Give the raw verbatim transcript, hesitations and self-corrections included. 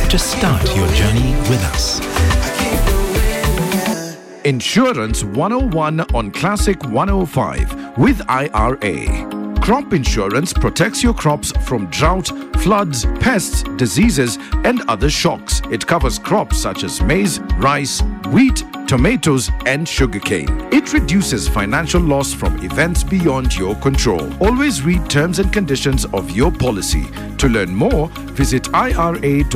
to start your journey with us. Insurance one oh one on Classic one oh five with I R A. Crop insurance protects your crops from drought, floods, pests, diseases, and other shocks. It covers crops such as maize, rice, wheat, tomatoes, and sugarcane. It reduces financial loss from events beyond your control. Always read terms and conditions of your policy. To learn more, visit I R A dot